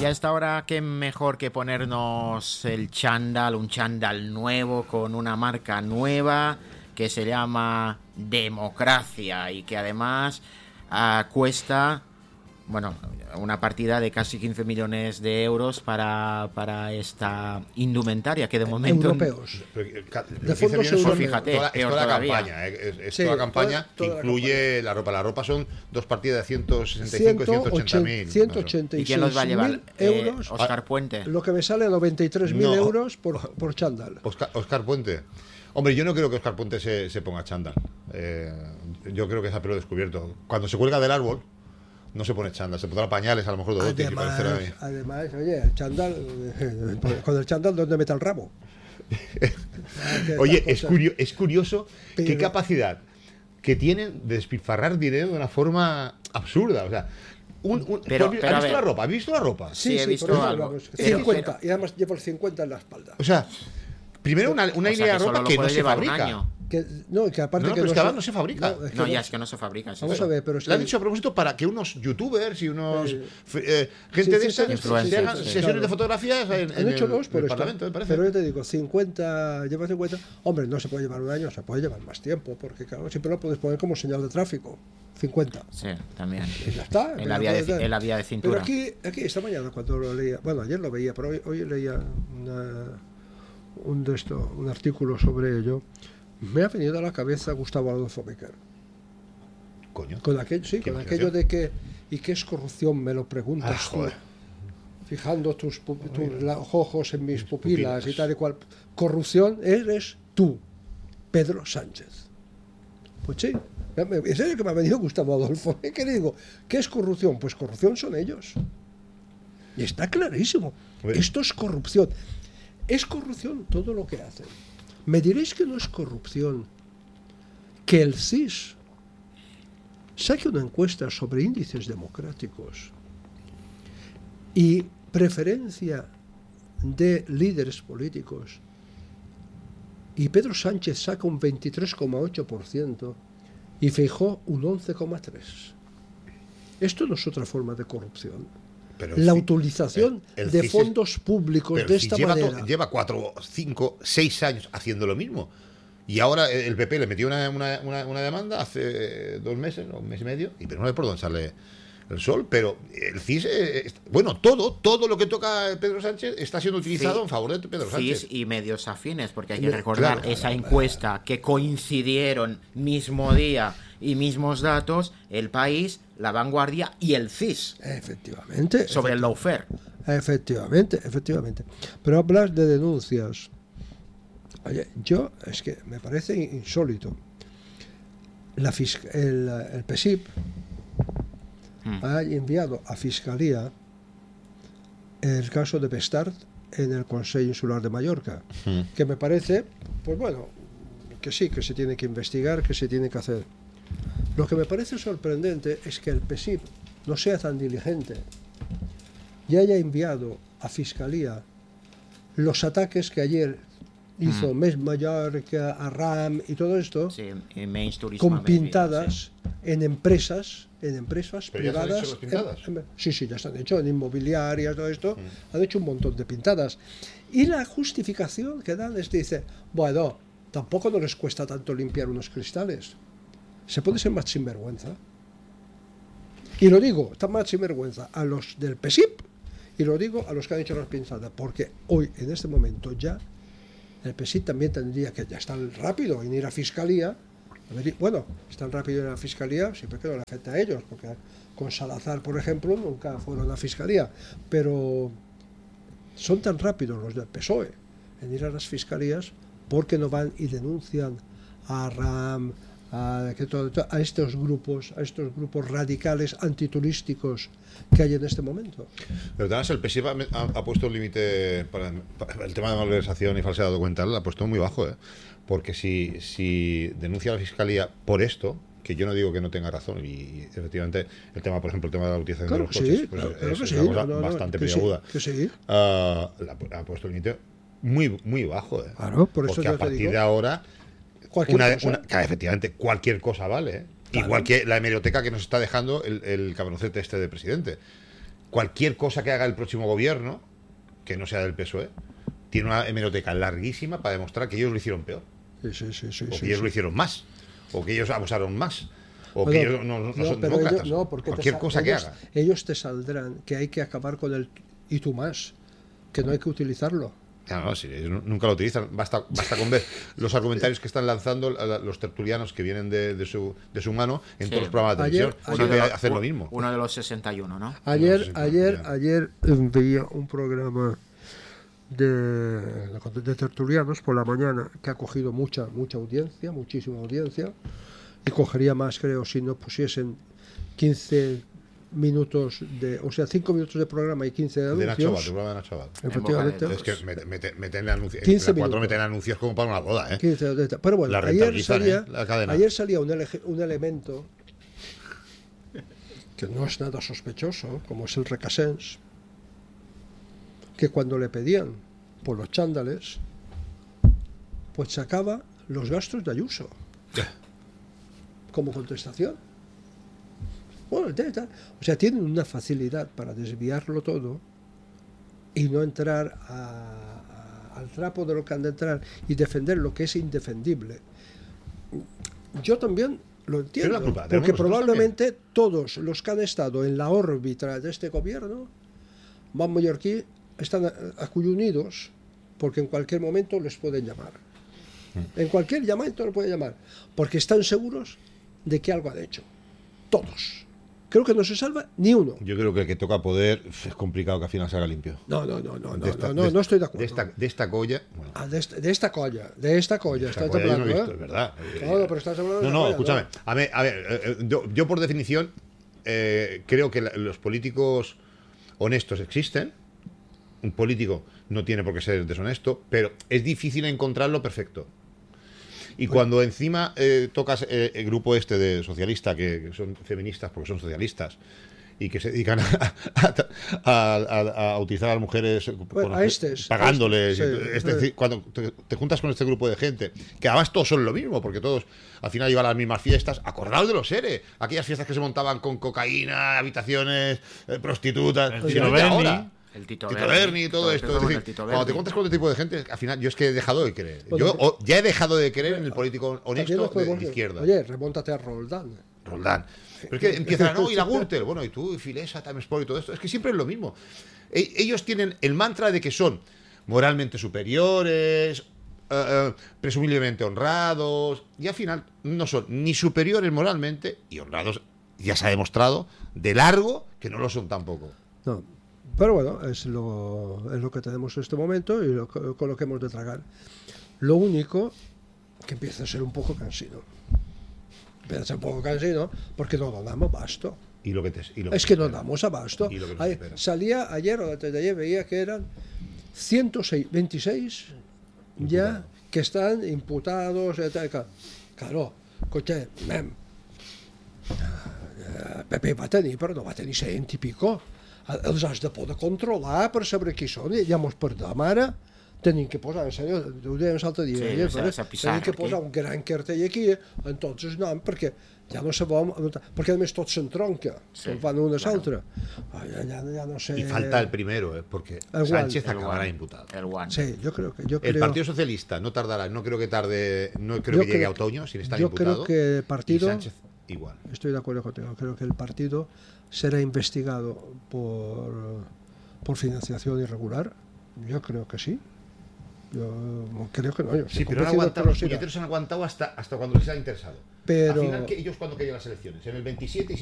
Y a esta hora, qué mejor que ponernos el chándal, un chándal nuevo con una marca nueva que se llama Democracia y que además cuesta, bueno, una partida de casi 15 millones de euros para esta indumentaria que de momento... Europeos. De fondos europeos. Fíjate, es toda la todavía. campaña. Es Sí, toda la campaña que toda la incluye la ropa. La ropa son dos partidas de 165 y 180.000. 186.000 ¿Y quién los va a llevar? euros. Oscar Puente. Lo que me sale 93.000 No. euros por chándal. Oscar Puente. Hombre, yo no creo que Oscar Puente se ponga chándal. Yo creo que es a pelo descubierto. Cuando se cuelga del árbol, no se pone chándal, se pondrá pañales a lo mejor de Además, oye, el chándal, con el chándal, ¿dónde mete el rabo? Oye, es curioso Pero- qué capacidad que tienen de despilfarrar dinero de una forma absurda. O sea, Pero, ¿has a visto ver. la ropa? ¿Has visto la ropa? Sí, he visto por eso algo. hablamos. Pero- 50, y además llevo el 50 en la espalda. O sea, primero una O sea, línea de solo ropa lo que no puede se llevar un fabrica. año. Que aparte No, que pero es que ahora no se fabrica. es que No, ya es que no se fabrica. Vamos eso. a ver, pero es Lo han que- hecho a propósito para que unos youtubers y unos gente sí, de sí, estas sí, influencers, se hagan sí. sesiones Claro. de fotografías en Han hecho dos por el esto. Parlamento, me parece. Pero yo te digo, 50, lleva 50. Hombre, no se puede llevar un año, se puede llevar más tiempo, porque claro, siempre lo puedes poner como señal de tráfico. 50. Sí, también. Y ya está. En la vía de cintura. Pero aquí esta mañana, cuando lo leía, bueno, ayer lo veía, pero hoy leía un artículo sobre ello, me ha venido a la cabeza Gustavo Adolfo Bécquer. Coño. Con aquello, sí, ¿Qué con impresión? aquello de que, ¿y qué es corrupción? Me lo preguntas tú. Joder. Fijando tus ojos en mis pupilas y tal y cual. Corrupción eres tú, Pedro Sánchez. Pues sí, en serio que me ha venido Gustavo Adolfo. ¿Qué le digo? ¿Qué es corrupción? Pues corrupción son ellos. Y está clarísimo. Hombre. Esto es corrupción. Es corrupción todo lo que hacen. Me diréis que no es corrupción que el CIS saque una encuesta sobre índices democráticos y preferencia de líderes políticos y Pedro Sánchez saca un 23,8% y Feijóo un 11,3%. Esto no es otra forma de corrupción. Pero La el utilización el de CIS fondos públicos pero de si esta lleva manera. lleva 4, 5, 6 años haciendo lo mismo. Y ahora el PP le metió una demanda hace 2 meses, o un mes y medio, y pero no sé por dónde sale el sol, pero el CIS, bueno, todo lo que toca Pedro Sánchez está siendo utilizado Sí. en favor de Pedro Sánchez. CIS y medios afines, porque hay que recordar Claro. esa encuesta que coincidieron mismo día y mismos datos, El País, La Vanguardia y el CIS Efectivamente. sobre el lawfare. Efectivamente. Pero hablas de denuncias. Oye, es que me parece insólito. El PSIP ha enviado a Fiscalía el caso de Bestard en el Consejo Insular de Mallorca, que me parece, pues bueno, que sí, que se tiene que investigar, que se tiene que hacer. Lo que me parece sorprendente es que el PSIP no sea tan diligente y haya enviado a Fiscalía los ataques que ayer hizo Mes Mallorca, a RAM y todo esto, Sí, y Main Turismo con América, pintadas en empresas Pero ya se han privadas. hecho las pintadas. Sí, ya están hechos en inmobiliarias, todo esto. Han hecho un montón de pintadas. Y la justificación que dan es, dice, bueno, tampoco no les cuesta tanto limpiar unos cristales. Se puede ser más sinvergüenza. Y lo digo, está más sinvergüenza a los del PSIP y lo digo a los que han hecho las pintadas, porque hoy, en este momento ya, el PSIP también tendría que ya estar rápido en ir a Fiscalía. Bueno, están rápido en la Fiscalía siempre que no le afecta a ellos, porque con Salazar, por ejemplo, nunca fueron a Fiscalía, pero son tan rápidos los del PSOE en ir a las Fiscalías porque no van y denuncian a RAM, a estos grupos radicales antiturísticos que hay en este momento. Pero además el PSIP ha puesto un límite para el tema de malversación y falsedad documental, lo ha puesto muy bajo, porque si denuncia a la Fiscalía por esto, que yo no digo que no tenga razón, y efectivamente el tema, por ejemplo, el tema de la utilización Claro de los que coches, sí, pues claro que es sí, una cosa no, bastante que sí, peliaguda. que sí. Ha puesto el límite muy bajo, Claro, por eso porque yo a te partir digo, de ahora cualquier cosa. claro, efectivamente cualquier cosa vale, Claro. igual que la hemeroteca que nos está dejando el cabroncete este de presidente, cualquier cosa que haga el próximo gobierno, que no sea del PSOE, tiene una hemeroteca larguísima para demostrar que ellos lo hicieron peor. Sí, O que ellos lo hicieron más. O que ellos abusaron más. O Bueno, que ellos no son pero demócratas. ellos- no, porque cualquier cosa que ellos, haga. ellos te saldrán que hay que acabar con el y tú más, que no hay que utilizarlo. No, sí, ellos nunca lo utilizan. Basta con ver los argumentarios que están lanzando los tertulianos que vienen de su mano en Sí. todos los programas de televisión. Ayer- Siempre hacen lo mismo. Uno de los 61, ¿no? Ayer veía un programa de tertulianos por la mañana que ha cogido mucha audiencia, muchísima audiencia, y cogería más, creo, si no pusiesen 15 minutos o sea, 5 minutos de programa y 15 de De Nacho Abad, anuncios. el programa de Nacho Abad. Efectivamente. Es que meten anuncios. 15 cuatro minutos. meten anuncios como para una boda, ¿eh? 15 de pero bueno, La ayer rentabilizan, salía, la cadena. un elemento que no es nada sospechoso, como es el Recasens, que cuando le pedían por los chándales, pues sacaba los gastos de Ayuso como contestación. Bueno, o sea, tienen una facilidad para desviarlo todo y no entrar al trapo de lo que han de entrar y defender lo que es indefendible. Yo también lo entiendo, la culpa? porque ¿Tenemos nosotros probablemente todos los que han estado en la órbita de este gobierno, más mallorquí, están acullunidos porque en cualquier momento les pueden llamar. En cualquier momento les pueden llamar, porque están seguros de que algo han hecho. Todos. Creo que no se salva ni uno. Yo creo que el que toca poder es complicado que al final salga limpio. No estoy de acuerdo. De esta colla. Bueno, De esta colla, estás colla hablando, yo no he visto, es verdad. No, pero estás hablando de No, la colla, escúchame. A ver, yo por definición creo que los políticos honestos existen. Un político no tiene por qué ser deshonesto, pero es difícil encontrar lo perfecto. Y cuando encima tocas el grupo este de socialistas, que son feministas porque son socialistas, y que se dedican a utilizar a las mujeres pagándoles. Es decir, cuando te juntas con este grupo de gente, que además todos son lo mismo, porque todos al final iban a las mismas fiestas, acordaos de los ERE, aquellas fiestas que se montaban con cocaína, habitaciones, prostitutas, ahora. El Tito Berni y todo esto. Es decir, cuando te encuentras con este tipo de gente, al final yo es que he dejado de creer. Yo ya he dejado de creer en el político honesto de izquierda. Oye, remóntate a Roldán. Pero es que empiezan, y la Gürtel, bueno, y tú, y Filesa, Timesport y todo esto. Es que siempre es lo mismo. Ellos tienen el mantra de que son moralmente superiores, presumiblemente honrados, y al final no son ni superiores moralmente, y honrados, ya se ha demostrado, de largo, que no lo son tampoco. No. Pero bueno, es lo que tenemos en este momento y con lo que hemos de tragar. Lo único que empieza a ser un poco cansino. Empieza a ser un poco cansino porque no nos damos abasto. Es que no damos abasto. Salía ayer o antes de ayer, veía que eran 126 ya que están imputados. Claro, coche, Pepe va a tenir, però no va tenir 100 i pico. Els has de poder controlar per saber qui són. Ja mos perdem ara. Tenim que posar, en sèrio, ho dèiem l'altre dia, tenim que posar un gran cartell aquí en tots els noms, perquè ja no sabem, perquè a més tot s'entronca, van una a l'altra. Ya no sé. Y falta el primero, porque Sánchez acabará imputado. Sí, yo creo. El Partido Socialista no tardará, no creo que llegue a otoño sin estar imputado. Yo creo que el partido, y Sánchez igual. Estoy de acuerdo contigo, creo que el partido será investigado por financiación irregular. Yo creo que sí. Yo creo que no. Sí, pero los puñeteros han aguantado hasta cuando les ha interesado. Pero al final, ellos cuando caen las elecciones, en el 27